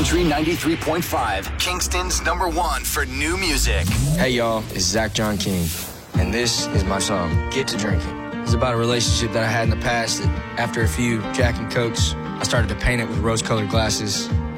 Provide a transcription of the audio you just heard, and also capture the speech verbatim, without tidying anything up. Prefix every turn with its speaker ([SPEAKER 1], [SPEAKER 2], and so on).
[SPEAKER 1] Country ninety-three point five, Kingston's number one for new music.
[SPEAKER 2] Hey y'all, it's Zach John King, and this is my song, Get to Drinking. It's about a relationship that I had in the past that after a few Jack and Cokes, I started to paint it with rose-colored glasses.